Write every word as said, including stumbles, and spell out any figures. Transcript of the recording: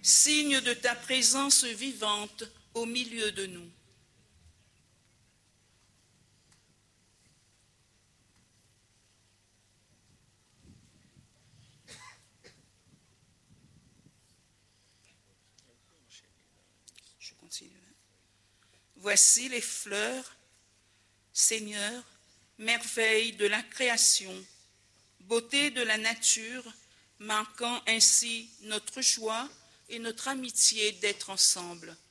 signe de ta présence vivante au milieu de nous. Je continue. Voici les fleurs, Seigneur, merveille de la création, beauté de la nature, marquant ainsi notre joie et notre amitié d'être ensemble.